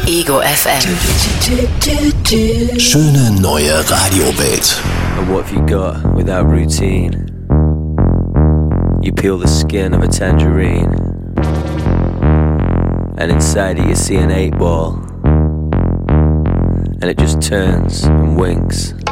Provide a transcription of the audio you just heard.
Ego FM. Schöne neue Radiowelt. And what have you got without routine? You peel the skin of a tangerine, and inside it you see an 8 ball, and it just turns and winks